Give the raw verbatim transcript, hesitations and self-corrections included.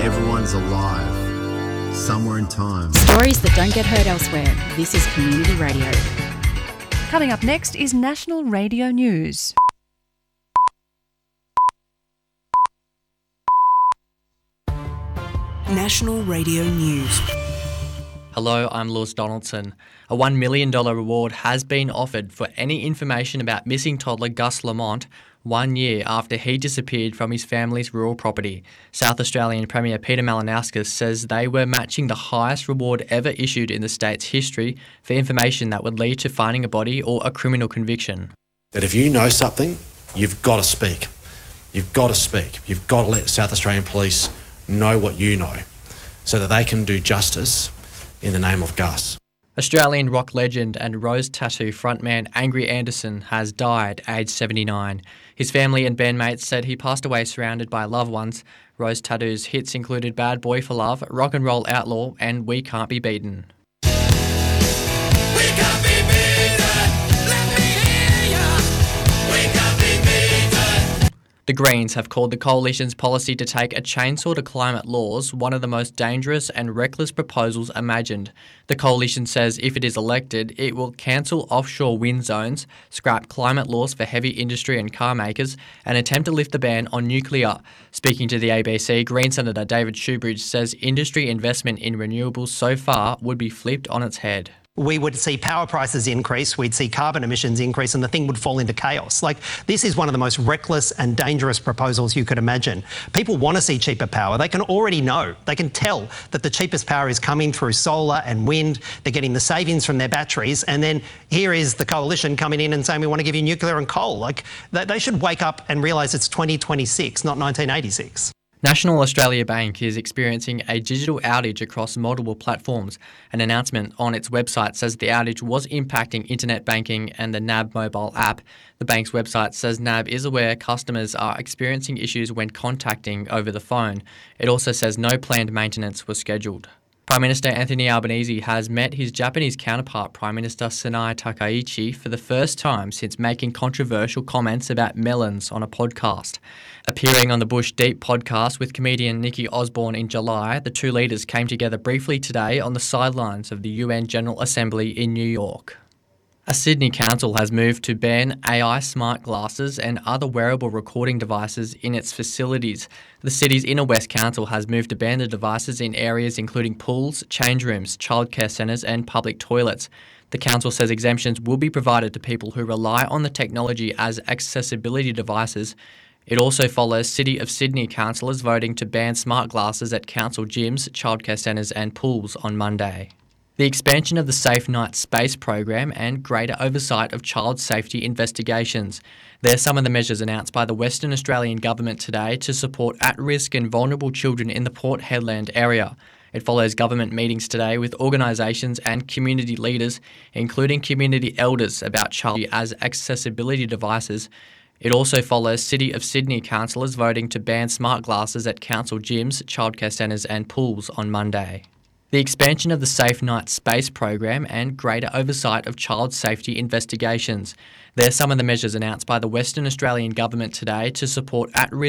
Everyone's alive, somewhere in time. Stories that don't get heard elsewhere. This is Community Radio. Coming up next is National Radio News. National Radio News. Hello, I'm Lewis Donaldson. A one million dollars reward has been offered for any information about missing toddler Gus Lamont one year after he disappeared from his family's rural property. South Australian Premier Peter Malinauskas says they were matching the highest reward ever issued in the state's history for information that would lead to finding a body or a criminal conviction. That if you know something, you've got to speak. You've got to speak. You've got to let South Australian Police know what you know so that they can do justice in the name of Gus. Australian rock legend and Rose Tattoo frontman Angry Anderson has died, aged seventy-nine. His family and bandmates said he passed away surrounded by loved ones. Rose Tattoo's hits included Bad Boy for Love, Rock and Roll Outlaw and We Can't Be Beaten. We can't be beaten. Let me hear ya. We can't be beaten. The Greens have called the Coalition's policy to take a chainsaw to climate laws one of the most dangerous and reckless proposals imagined. The Coalition says if it is elected, it will cancel offshore wind zones, scrap climate laws for heavy industry and car makers, and attempt to lift the ban on nuclear. Speaking to the A B C, Green Senator David Shoebridge says industry investment in renewables so far would be flipped on its head. We would see power prices increase, we'd see carbon emissions increase, and the thing would fall into chaos. Like, this is one of the most reckless and dangerous proposals you could imagine. People want to see cheaper power. They can already know, they can tell that the cheapest power is coming through solar and wind. They're getting the savings from their batteries. And then here is the Coalition coming in and saying, we want to give you nuclear and coal. Like, they should wake up and realise it's twenty twenty-six, not nineteen eighty-six. National Australia Bank is experiencing a digital outage across multiple platforms. An announcement on its website says the outage was impacting internet banking and the N A B mobile app. The bank's website says N A B is aware customers are experiencing issues when contacting over the phone. It also says no planned maintenance was scheduled. Prime Minister Anthony Albanese has met his Japanese counterpart, Prime Minister Sanae Takaichi, for the first time since making controversial comments about melons on a podcast. Appearing on the Bush Deep podcast with comedian Nikki Osborne in July, the two leaders came together briefly today on the sidelines of the U N General Assembly in New York. A Sydney council has moved to ban A I smart glasses and other wearable recording devices in its facilities. The city's Inner West Council has moved to ban the devices in areas including pools, change rooms, childcare centres and public toilets. The council says exemptions will be provided to people who rely on the technology as accessibility devices. It also follows City of Sydney councillors voting to ban smart glasses at council gyms, childcare centres and pools on Monday. The expansion of the Safe Night Space program and greater oversight of child safety investigations. They're some of the measures announced by the Western Australian Government today to support at-risk and vulnerable children in the Port Hedland area. It follows government meetings today with organisations and community leaders, including community elders, about child as accessibility devices. It also follows City of Sydney councillors voting to ban smart glasses at council gyms, childcare centres and pools on Monday. The expansion of the Safe Night Space program and greater oversight of child safety investigations. They're some of the measures announced by the Western Australian Government today to support at-risk